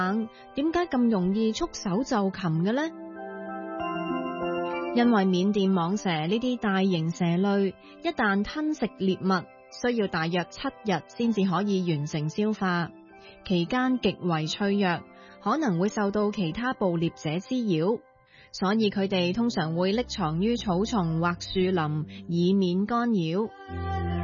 點解咁容易束手就擒嘅呢？因為緬甸蟒蛇呢啲大型蛇類，一旦吞食獵物，需要大約7日先至可以完成消化，期間極為脆弱，可能會受到其他捕獵者滋擾，所以佢哋通常會匿藏於草叢或樹林，以免干擾。